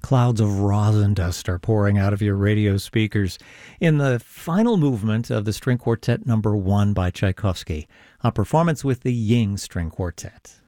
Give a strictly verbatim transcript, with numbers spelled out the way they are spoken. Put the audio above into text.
Clouds of rosin dust are pouring out of your radio speakers in the final movement of the String Quartet number one by Tchaikovsky, a performance with the Ying String Quartet.